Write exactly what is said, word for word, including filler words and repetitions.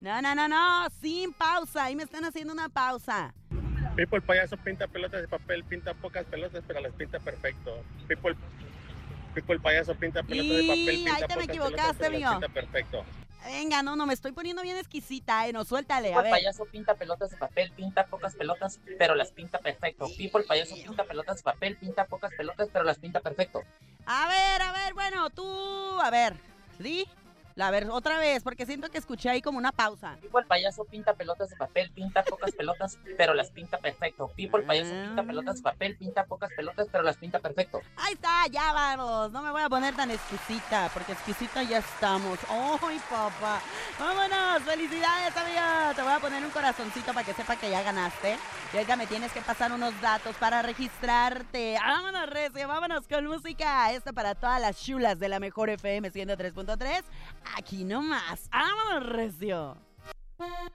No, no, no, no, sin pausa. Ahí me están haciendo una pausa. Pipo el payaso pinta pelotas de papel, pinta pocas pelotas, pero las pinta perfecto. Pipo el, Pipo el payaso pinta pelotas de papel, Y pinta ahí te me pocas pelotas, equivocaste, pero las amigo. pinta perfecto. Venga, no, no, me estoy poniendo bien exquisita, eh. No, suéltale, Pipo a el ver. payaso pinta pelotas de papel, pinta pocas pelotas, pero las pinta perfecto. Pipo el payaso pinta pelotas de papel, pinta pocas pelotas, pero las pinta perfecto. A ver, a ver, bueno, tú, a ver, ¿sí? A ver, otra vez, porque siento que escuché ahí como una pausa. Pipo el payaso pinta pelotas de papel, pinta pocas pelotas, pero las pinta perfecto. Pipo el payaso pinta pelotas de papel, pinta pocas pelotas, pero las pinta perfecto. Ahí está, ya vamos. No me voy a poner tan exquisita, porque exquisita ya estamos. ¡Ay, papá! ¡Vámonos! ¡Felicidades, amigo! Te voy a poner un corazoncito para que sepa que ya ganaste. Y ahorita me tienes que pasar unos datos para registrarte. ¡Vámonos, Recio! ¡Vámonos con música! Esta para todas las chulas de la mejor F M ciento tres punto tres. Aquí nomás. ¡Vámonos, Recio!